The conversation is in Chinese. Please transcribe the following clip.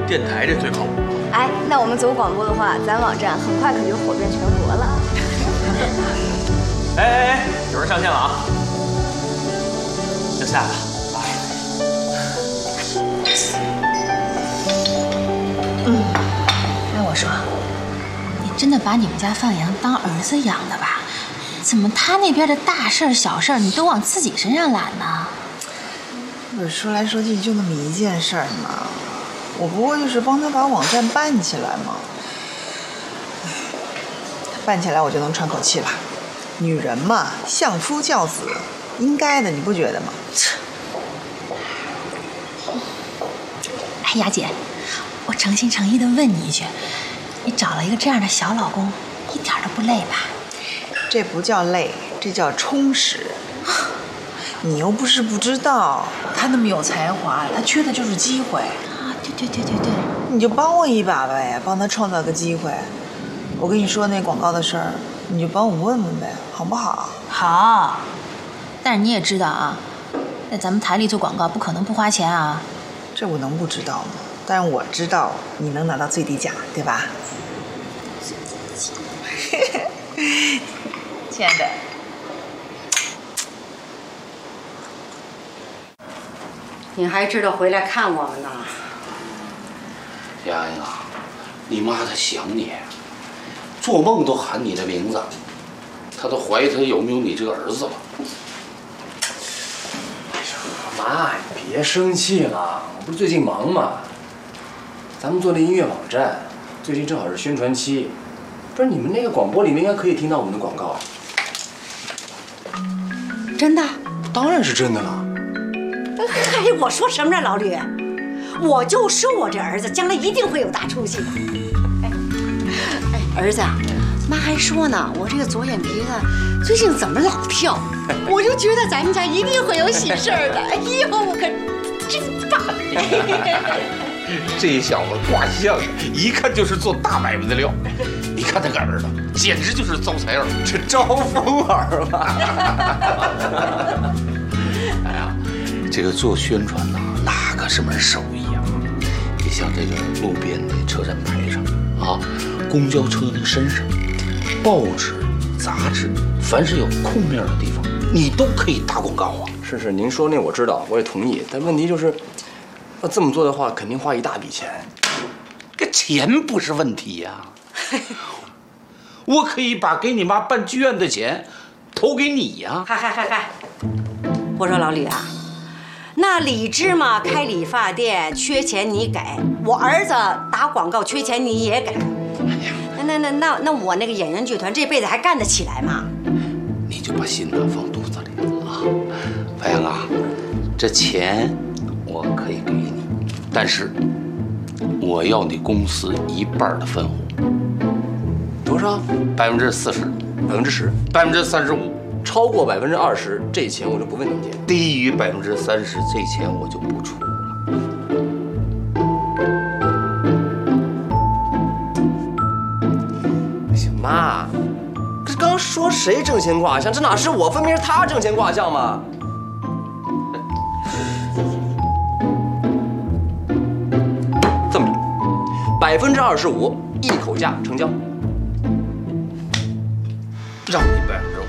电台这最靠谱。 哎，那我们走广播的话，咱网站很快可就火遍全国了。 哎，有人上线了啊！要下了。 哎，我说，你真的把你们家放羊当儿子养的吧？怎么他那边的大事儿、小事儿，你都往自己身上揽呢？ 不是说来说去就那么一件事儿嘛，我不过就是帮他把网站办起来嘛。办起来我就能喘口气了。女人嘛，相夫教子，应该的，你不觉得吗？ 哎，雅姐，我诚心诚意的问你一句，你找了一个这样的小老公，一点都不累吧？ 这不叫累，这叫充实。你又不是不知道，他那么有才华，他缺的就是机会啊！对， 你就帮我一把呗，帮他创造个机会。我跟你说那广告的事儿，你就帮我问问呗，好不好？ 好。但是你也知道啊，在咱们台里做广告不可能不花钱啊。 这我能不知道吗？但是我知道你能拿到最低价，对吧？亲爱的。 你还知道回来看我们呢？ 丫呀，你妈她想你，做梦都喊你的名字，她都怀疑她有没有你这个儿子了。 妈，你别生气了，我不是最近忙吗？咱们做那音乐网站，最近正好是宣传期，不是你们那个广播里面应该可以听到我们的广告。 真的？ 当然是真的了。 嗨，我说什么呢，老吕？我就说我这儿子将来一定会有大出息的。哎，儿子啊，妈还说呢，我这个左眼皮子最近怎么老跳？我就觉得咱们家一定会有喜事儿的。哎呦，我可真棒！ 这小子挂相，一看就是做大买卖的料。你看那个儿子，简直就是招财儿， 这招风耳吧？ 哎呀，这个做宣传呐，哪个是门手艺啊？你像这个路边的车站牌上啊，公交车那个身上，报纸、杂志，凡是有空面的地方，你都可以打广告啊。 是，您说那我知道，我也同意。但问题就是，要这么做的话，肯定花一大笔钱。 这钱不是问题呀、我可以把给你妈办剧院的钱投给你呀。 嗨！我说老吕啊，那李芝麻开理发店缺钱你给，我儿子打广告缺钱你也给。那我那个演员剧团这辈子还干得起来吗？ 你就把心放肚子里啊，白杨啊，这钱我可以给你，但是我要你公司一半的分红。 多少 ？40%、 10%、 35%， 超过20%，这钱我就不问您钱。 低于30%，这钱我就不出了。 行，妈，可是刚说谁挣钱挂相？这哪是我，分明是他挣钱挂相嘛！这么着，25%，一口价成交。 让你